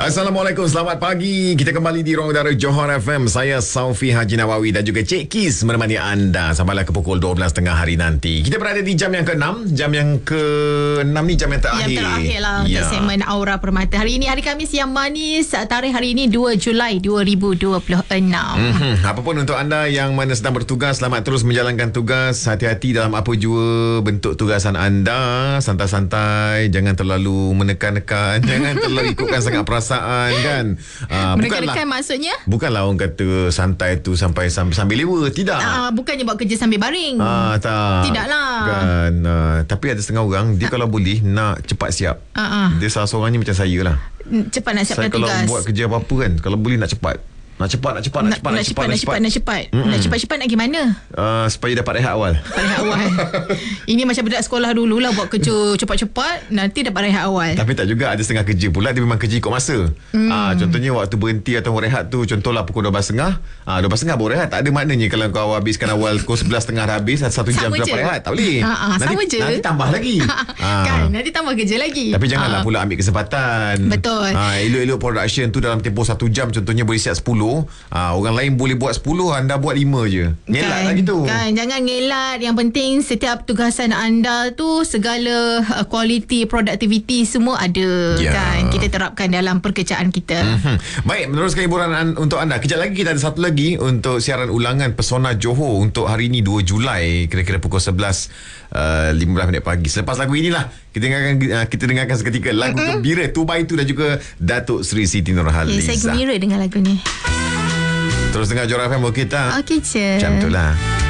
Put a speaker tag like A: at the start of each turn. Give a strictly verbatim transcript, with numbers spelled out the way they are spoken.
A: Assalamualaikum, selamat pagi. Kita kembali di Ruang Udara Johor F M. Saya Saufi Haji Nawawi dan juga Cik Kis menemani anda sampailah ke pukul dua belas tiga puluh hari nanti. Kita berada di jam yang keenam. Jam yang keenam ni jam yang terakhir.
B: Yang terakhir lah
A: ya.
B: Untuk segmen Aura Permata. Hari ini hari Khamis yang manis. Tarikh hari ini dua Julai dua ribu dua puluh enam.
A: Mm-hmm. Apapun untuk anda yang mana sedang bertugas, selamat terus menjalankan tugas. Hati-hati dalam apa jua bentuk tugasan anda. Santai-santai, jangan terlalu menekan-nekan, jangan terlalu ikutkan sangat perasaan kan. Uh,
B: Menekan-nekan maksudnya?
A: Bukanlah orang kata santai tu sampai sambil, sambil lewa. Tidak.
B: Uh, bukannya buat kerja sambil baring.
A: Ah, tak.
B: Tidaklah.
A: Kan. Uh, tapi ada setengah orang dia uh. kalau boleh nak cepat siap.
B: Uh-uh.
A: Dia salah seorang ni macam saya lah.
B: Cepat nak siapkan
A: saya
B: tugas.
A: Saya kalau buat kerja apa-apa kan, kalau boleh nak cepat. Nak cepat, nak cepat, nak,
B: nak
A: cepat, nak,
B: nak cepat, nak cepat, nak cepat.
A: Mm-mm.
B: Nak cepat-cepat nak gimana?
A: Uh, supaya dapat rehat awal.
B: Dapat rehat awal. Ini macam budak sekolah dululah, buat kerja cepat-cepat, nanti dapat rehat awal.
A: Tapi tak juga, ada setengah kerja pula dia memang kerja ikut masa. Mm. Uh, contohnya waktu berhenti atau rehat tu, contohlah pukul dua belas tiga puluh. Ah, uh, dua belas tiga puluh baru rehat. Tak ada maknanya kalau kau habiskan awal pukul sebelas tiga puluh dah habis, satu jam dapat rehat. Tak boleh.
B: Ha, ha,
A: nanti,
B: sama je.
A: Nanti tambah lagi.
B: Kan, nanti tambah kerja lagi.
A: Tapi janganlah
B: ha.
A: pula ambil kesempatan.
B: Betul.
A: Ha, elok-elok production tu dalam tempoh satu jam contohnya boleh siap sepuluh. Ha, orang lain boleh buat sepuluh, anda buat lima je. Ngelak
B: kan,
A: lah gitu.
B: Kan, jangan ngelak. Yang penting setiap tugasan anda tu segala uh, quality, productivity semua ada.
A: Ya.
B: Kan, kita terapkan dalam pekerjaan kita.
A: Mm-hmm. Baik, meneruskan hiburan an- untuk anda. Kejap lagi kita ada satu lagi untuk siaran ulangan Pesona Johor untuk hari ini dua Julai kira-kira pukul sebelas lima belas minit pagi. Selepas lagu inilah kita dengarkan uh, kita dengarkan seketika lagu mm-hmm. Gembira Tu By Tu dan juga Datuk Seri Siti Nurhaliza.
B: Ya, saya gembira dengan lagu ni.
A: Terus dengar Johor F M kita.
B: Okey, je.
A: Macam itulah.